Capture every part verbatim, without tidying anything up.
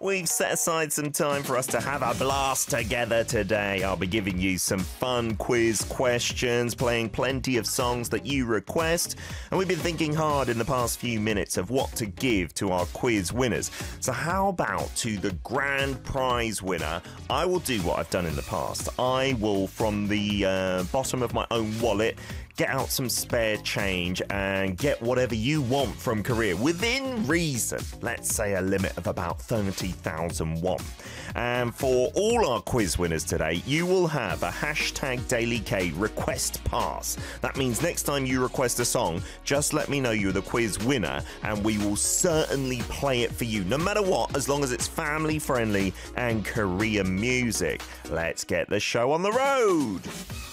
We've set aside some time for us to have a blast together today. I'll be giving you some fun quiz questions, playing plenty of songs that you request, and we've been thinking hard in the past few minutes of what to give to our quiz winners. So how about to the grand prize winner? I will do what I've done in the past. I will, from the uh, bottom of my own wallet, get out some spare change and get whatever you want from Korea within reason. Let's say a limit of about thirty thousand won. And for all our quiz winners today, you will have a hashtag Daily K request pass. That means next time you request a song, just let me know you're the quiz winner and we will certainly play it for you, no matter what, as long as it's family friendly and Korean music. Let's get the show on the road.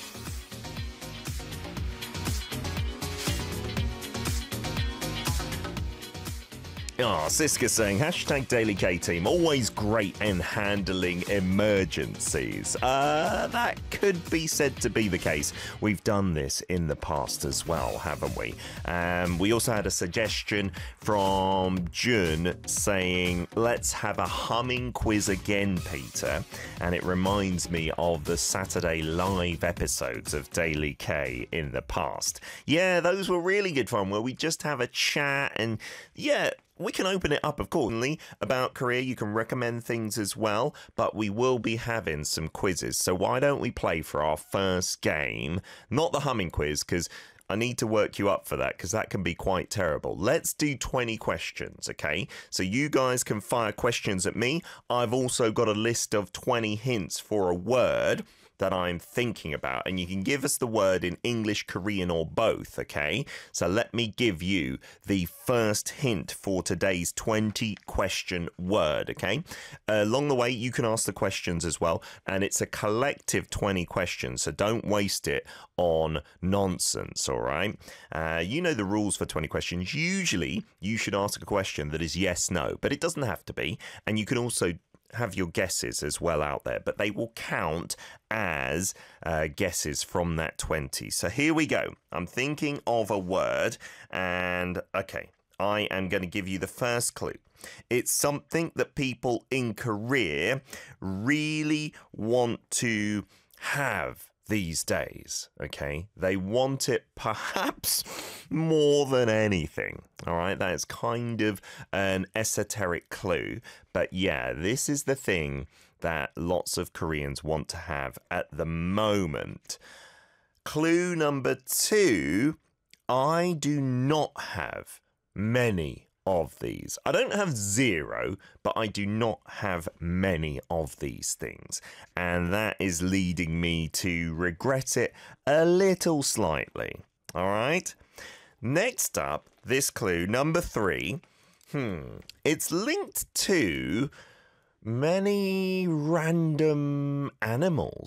Ah, oh, Siska saying, hashtag Daily K team, always great in handling emergencies. Uh, that could be said to be the case. We've done this in the past as well, haven't we? Um, we also had a suggestion from Jun saying, let's have a humming quiz again, Peter. And it reminds me of the Saturday live episodes of Daily K in the past. Yeah, those were really good fun, where we just have a chat and, yeah, we can open it up, of course, about Korea. You can recommend things as well, but we will be having some quizzes. So why don't we play for our first game? Not the humming quiz, because I need to work you up for that, because that can be quite terrible. Let's do twenty questions, okay? So you guys can fire questions at me. I've also got a list of twenty hints for a word that I'm thinking about, and you can give us the word in English, Korean, or both, okay? So let me give you the first hint for today's twenty question word, okay? Uh, along the way, you can ask the questions as well, and it's a collective twenty questions, so don't waste it on nonsense, all right? Uh, you know the rules for twenty questions. Usually, you should ask a question that is yes, no, but it doesn't have to be, and you can also have your guesses as well out there, but they will count as uh, guesses from that twenty. So here we go. I'm thinking of a word, and okay, I am going to give you the first clue. It's something that people in Korea really want to have these days, okay? They want it perhaps more than anything, all right? That is kind of an esoteric clue, but yeah, this is the thing that lots of Koreans want to have at the moment. Clue number two, I do not have many of these. I don't have zero, but I do not have many of these things. And that is leading me to regret it a little slightly. All right? Next up, this clue, number three. Hmm. It's linked to many random animals